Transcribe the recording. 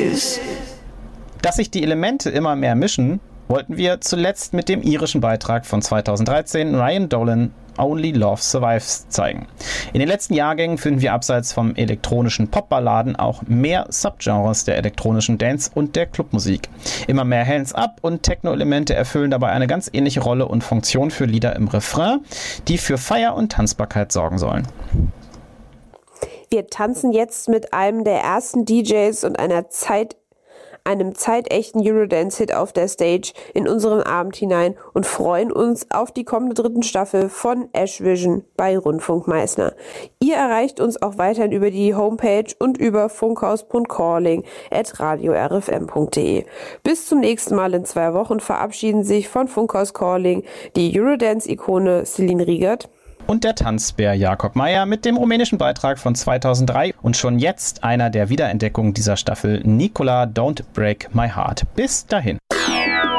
DJs. Dass sich die Elemente immer mehr mischen, wollten wir zuletzt mit dem irischen Beitrag von 2013 Ryan Dolan Only Love Survives zeigen. In den letzten Jahrgängen finden wir abseits vom elektronischen Popballaden auch mehr Subgenres der elektronischen Dance- und der Clubmusik. Immer mehr Hands-Up und Techno-Elemente erfüllen dabei eine ganz ähnliche Rolle und Funktion für Lieder im Refrain, die für Feier und Tanzbarkeit sorgen sollen. Wir tanzen jetzt mit einem der ersten DJs und einem zeitechten Eurodance-Hit auf der Stage in unseren Abend hinein und freuen uns auf die kommende 3. Staffel von Ash Vision bei Rundfunk Meißner. Ihr erreicht uns auch weiterhin über die Homepage und über funkhaus.calling@radiorfm.de. Bis zum nächsten Mal in 2 Wochen verabschieden sich von Funkhaus Calling die Eurodance-Ikone Celine Riegert und der Tanzbär Jakob Meyer mit dem rumänischen Beitrag von 2003 und schon jetzt einer der Wiederentdeckungen dieser Staffel, Nicola Don't Break My Heart. Bis dahin.